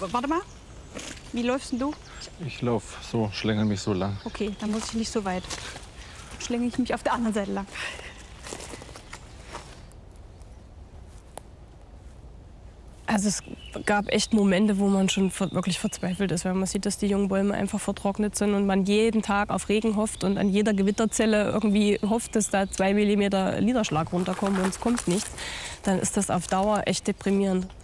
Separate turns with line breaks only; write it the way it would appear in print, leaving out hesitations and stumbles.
warte mal. Wie läufst denn du?
Ich laufe so, schlängel mich so lang.
Okay, dann muss ich nicht so weit. Schlänge ich mich auf der anderen Seite lang.
Also es gab echt Momente, wo man schon wirklich verzweifelt ist, weil man sieht, dass die jungen Bäume einfach vertrocknet sind und man jeden Tag auf Regen hofft und an jeder Gewitterzelle irgendwie hofft, dass da 2 mm Niederschlag runterkommen und es kommt nichts. Dann ist das auf Dauer echt deprimierend.